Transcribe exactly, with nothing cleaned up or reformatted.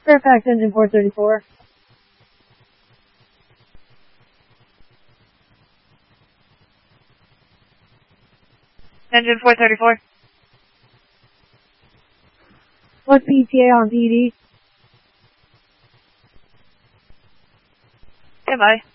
Fairfax engine four thirty-four. Engine four thirty-four. What's the E T A on P D? Goodbye.